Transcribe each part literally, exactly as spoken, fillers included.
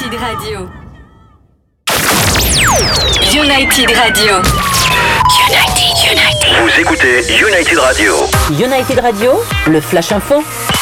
United Radio. United Radio. United, United. Vous écoutez United Radio. United Radio, le Flash Info.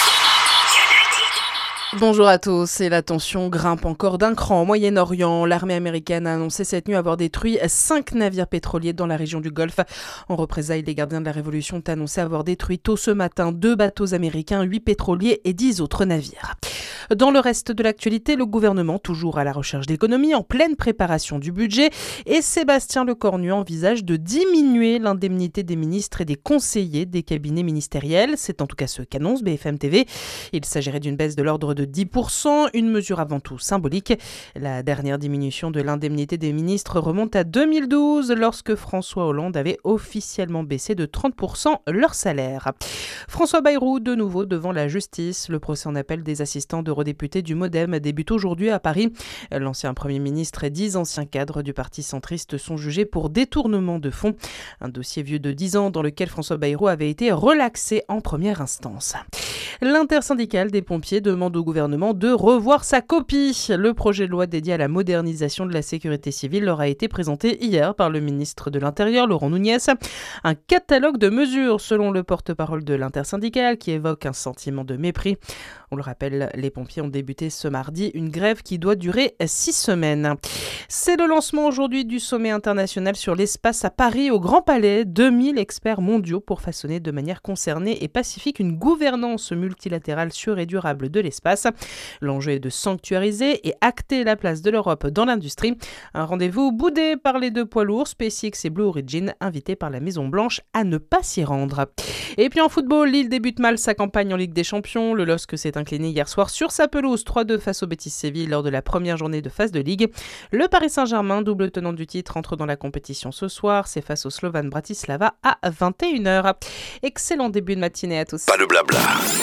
Bonjour à tous, et la tension grimpe encore d'un cran au Moyen-Orient. L'armée américaine a annoncé cette nuit avoir détruit cinq navires pétroliers dans la région du Golfe. En représailles, les gardiens de la Révolution ont annoncé avoir détruit tôt ce matin deux bateaux américains, huit pétroliers et dix autres navires. Dans le reste de l'actualité, le gouvernement, toujours à la recherche d'économies, en pleine préparation du budget, et Sébastien Lecornu envisage de diminuer l'indemnité des ministres et des conseillers des cabinets ministériels. C'est en tout cas ce qu'annonce B F M T V. Il s'agirait d'une baisse de l'ordre de dix pour cent, une mesure avant tout symbolique. La dernière diminution de l'indemnité des ministres remonte à deux mille douze, lorsque François Hollande avait officiellement baissé de trente pour cent leur salaire. François Bayrou, de nouveau devant la justice. Le procès en appel des assistants d'eurodéputés du Modem débute aujourd'hui à Paris. L'ancien Premier ministre et dix anciens cadres du parti centriste sont jugés pour détournement de fonds. Un dossier vieux de dix ans dans lequel François Bayrou avait été relaxé en première instance. L'intersyndicale des pompiers demande au gouvernement de revoir sa copie. Le projet de loi dédié à la modernisation de la sécurité civile leur a été présenté hier par le ministre de l'Intérieur, Laurent Nunez. Un catalogue de mesures, selon le porte-parole de l'intersyndicale, qui évoque un sentiment de mépris. On le rappelle, les pompiers ont débuté ce mardi une grève qui doit durer six semaines. C'est le lancement aujourd'hui du sommet international sur l'espace à Paris, au Grand Palais. deux mille experts mondiaux pour façonner de manière concernée et pacifique une gouvernance multilatérale sûre et durable de l'espace. L'enjeu est de sanctuariser et acter la place de l'Europe dans l'industrie. Un rendez-vous boudé par les deux poids lourds, SpaceX et Blue Origin, invités par la Maison-Blanche à ne pas s'y rendre. Et puis en football, Lille débute mal sa campagne en Ligue des Champions. Le L O S C s'est incliné hier soir sur sa pelouse trois deux face au Betis Séville lors de la première journée de phase de Ligue. Le Paris Saint-Germain, double tenant du titre, entre dans la compétition ce soir. C'est face au Slovan Bratislava à vingt et une heures. Excellent début de matinée à tous. Pas de blabla.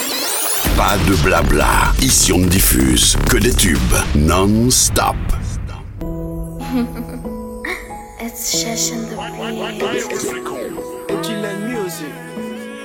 Pas de blabla. Ici on ne diffuse que des tubes non-stop. It's Shesh and the Beat.